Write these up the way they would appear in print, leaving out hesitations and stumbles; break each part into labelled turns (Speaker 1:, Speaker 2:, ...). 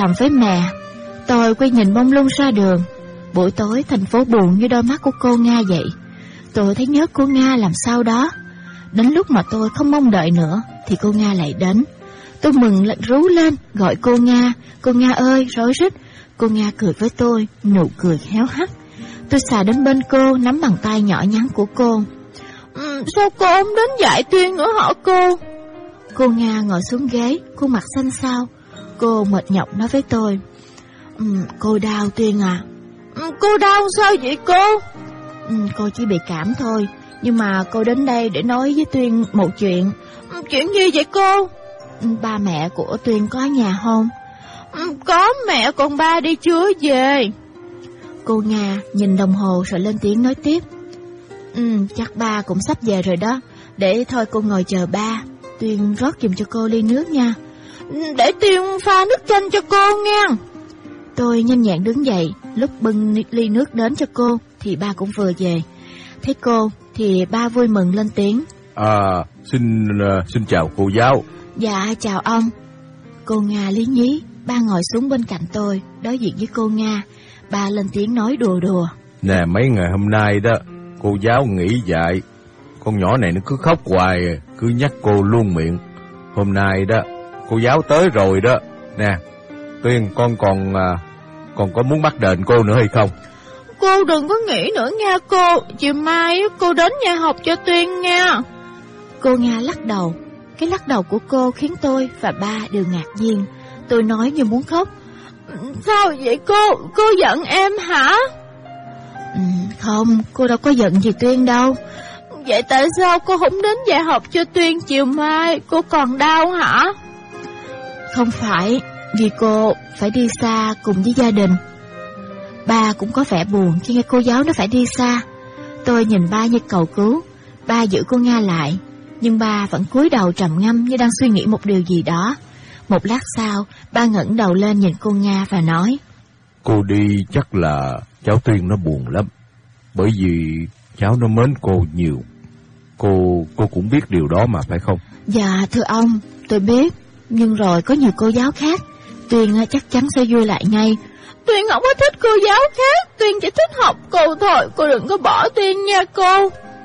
Speaker 1: thầm với mẹ. Tôi quay nhìn mông lung ra đường. Buổi tối thành phố buồn như đôi mắt của cô Nga vậy. Tôi thấy nhớ cô Nga làm sao đó. Đến lúc mà tôi không mong đợi nữa thì cô Nga lại đến. Tôi mừng rú lên gọi cô Nga ơi, rối rít. Cô Nga cười với tôi, nụ cười héo hắt. Tôi xà đến bên cô, nắm bàn tay nhỏ nhắn của cô. Sao cô không đến dạy Tuyên nữa hả cô? Cô Nga ngồi xuống ghế, khuôn mặt xanh xao. Cô mệt nhọc nói với tôi. Cô đau Tuyên à? Cô đau sao vậy cô? Cô chỉ bị cảm thôi. Nhưng mà cô đến đây để nói với Tuyên một chuyện. Chuyện gì vậy cô? Ba mẹ của Tuyên có ở nhà không? Có mẹ, còn ba đi chưa về. Cô Nga nhìn đồng hồ rồi lên tiếng nói tiếp. Chắc ba cũng sắp về rồi đó. Để thôi cô ngồi chờ ba. Tuyên rót giùm cho cô ly nước nha. Để Tuyên pha nước chanh cho cô nha. Tôi nhanh nhẹn đứng dậy. Lúc bưng ly nước đến cho cô thì ba cũng vừa về. Thấy cô thì ba vui mừng lên tiếng.
Speaker 2: Xin chào cô giáo.
Speaker 1: Dạ chào ông. Cô Nga lý nhí. Ba ngồi xuống bên cạnh tôi, đối diện với cô Nga. Ba lên tiếng nói đùa.
Speaker 2: Nè, mấy ngày hôm nay đó cô giáo nghỉ dạy. Con nhỏ này nó cứ khóc hoài, cứ nhắc cô luôn miệng. Hôm nay đó cô giáo tới rồi đó. Nè Tuyên, con còn có muốn bắt đền cô nữa hay không?
Speaker 1: Cô đừng có nghĩ nữa nha cô. Chiều mai cô đến nhà học cho Tuyên nha. Cô Nga lắc đầu. Cái lắc đầu của cô khiến tôi và ba đều ngạc nhiên. Tôi nói như muốn khóc. Sao vậy cô? Cô giận em hả? Không, cô đâu có giận gì Tuyên đâu. Vậy tại sao cô không đến dạy học cho Tuyên chiều mai? Cô còn đau hả? Không phải, vì cô phải đi xa cùng với gia đình. Ba cũng có vẻ buồn khi nghe cô giáo nó phải đi xa. Tôi nhìn ba như cầu cứu. Ba giữ cô Nga lại, nhưng ba vẫn cúi đầu trầm ngâm như đang suy nghĩ một điều gì đó. Một lát sau, ba ngẩng đầu lên nhìn cô Nga và nói.
Speaker 2: Cô đi chắc là cháu Tuyên nó buồn lắm. Bởi vì cháu nó mến cô nhiều. Cô cũng biết điều đó mà phải không?
Speaker 1: Dạ thưa ông, tôi biết. Nhưng rồi có nhiều cô giáo khác. Tuyên chắc chắn sẽ vui lại ngay. Tuyên không có thích cô giáo khác. Tuyên chỉ thích học cô thôi. Cô đừng có bỏ Tuyên nha cô.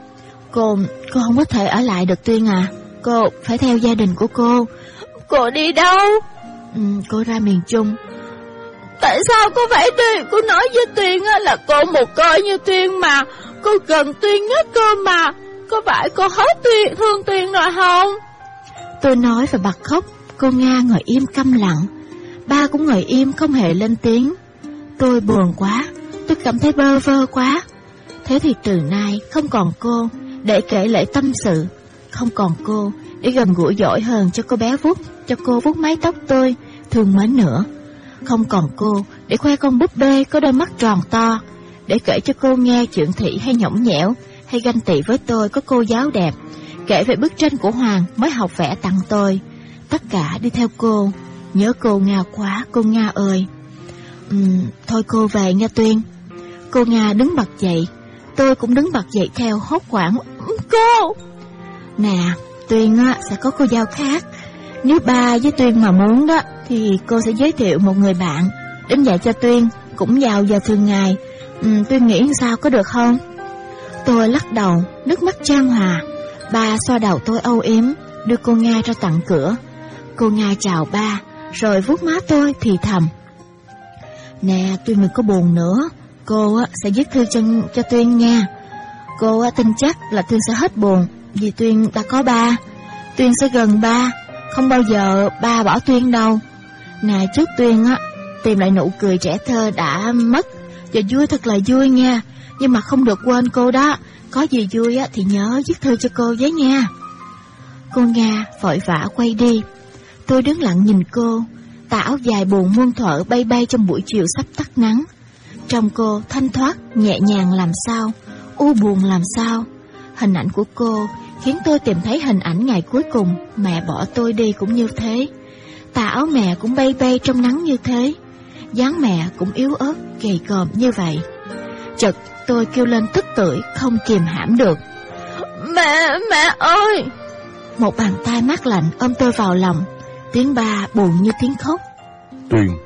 Speaker 1: Cô không có thể ở lại được Tuyên à. Cô phải theo gia đình của cô. Cô đi đâu? Cô ra miền Trung. Tại sao cô phải đi? Cô nói với Tuyên là cô một coi như Tuyên mà. Cô cần Tuyên nhất cơ mà. Có phải cô hết thương Tuyên rồi không? Tôi nói và bật khóc. Cô Nga ngồi im câm lặng. Ba cũng ngồi im không hề lên tiếng. Tôi buồn quá. Tôi cảm thấy bơ vơ quá. Thế thì từ nay không còn cô để kể lể tâm sự. Không còn cô để gần gũi dỗi hơn cho cô vuốt mái tóc tôi thương mến nữa. Không còn cô để khoe con búp bê có đôi mắt tròn to, để kể cho cô nghe chuyện thị hay nhõng nhẽo, hay ganh tị với tôi có cô giáo đẹp, kể về bức tranh của Hoàng mới học vẽ tặng tôi. Tất cả đi theo cô. Nhớ cô Nga quá, cô Nga ơi. Thôi cô về nha Tuyên. Cô Nga đứng bật dậy. Tôi cũng đứng bật dậy theo, hốt hoảng. Cô! Nè, Tuyên sẽ có cô giáo khác. Nếu ba với Tuyên mà muốn đó thì cô sẽ giới thiệu một người bạn đến dạy cho Tuyên, cũng vào giờ thường ngày. Tuyên nghĩ sao, có được không? Tôi lắc đầu, nước mắt chan hòa. Ba xoa đầu tôi âu yếm, đưa cô Nga ra tận cửa. Cô Nga chào ba, rồi vuốt má tôi thì thầm. Nè, Tuyên đừng có buồn nữa. Cô sẽ viết thư cho Tuyên nha. Cô tin chắc là Tuyên sẽ hết buồn, vì Tuyên đã có ba. Tuyên sẽ gần ba, không bao giờ ba bỏ Tuyên đâu. Nè, trước Tuyên tìm lại nụ cười trẻ thơ đã mất. Giờ vui thật là vui nha. Nhưng mà không được quên cô đó. Có gì vui thì nhớ viết thư cho cô với nha. Cô Nga vội vã quay đi. Tôi đứng lặng nhìn cô. Tà áo dài buồn muôn thuở bay bay trong buổi chiều sắp tắt nắng. Trông cô thanh thoát, nhẹ nhàng làm sao, u buồn làm sao. Hình ảnh của cô khiến tôi tìm thấy hình ảnh ngày cuối cùng mẹ bỏ tôi đi cũng như thế. Tà áo mẹ cũng bay bay trong nắng như thế. Dáng mẹ cũng yếu ớt, gầy còm như vậy. Chợt tôi kêu lên tức tưởi, không kìm hãm được. Mẹ ơi! Một bàn tay mát lạnh ôm tôi vào lòng. Tiếng ba buồn như tiếng khóc.
Speaker 2: Tuyên,